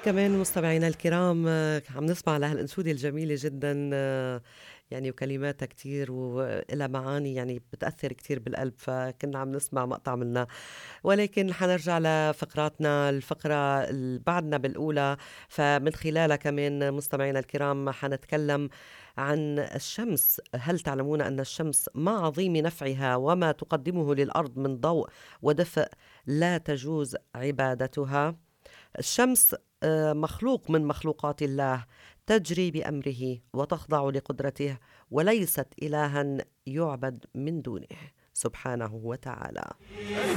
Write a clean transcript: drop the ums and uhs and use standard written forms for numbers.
كمان مستمعينا الكرام عم نسمع لهالأنشودة الجميلة جدا يعني وكلماتها كتير وإلها معاني يعني بتأثر كتير بالقلب، فكنا عم نسمع مقطع منها. ولكن حنرجع لفقراتنا، الفقرة اللي بعدنا بالأولى، فمن خلالها كمان مستمعينا الكرام حنتكلم عن الشمس. هل تعلمون أن الشمس مع عظيم نفعها وما تقدمه للأرض من ضوء ودفء لا تجوز عبادتها؟ الشمس مخلوق من مخلوقات الله، تجري بأمره وتخضع لقدرته، وليست إلها يعبد من دونه سبحانه وتعالى.